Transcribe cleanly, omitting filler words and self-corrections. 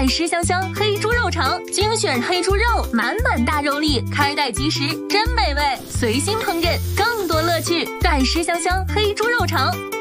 湿香香黑猪肉肠，精选黑猪肉，满满大肉粒，开袋即食，真美味。随心烹饪，更多乐趣。盖湿香香黑猪肉肠。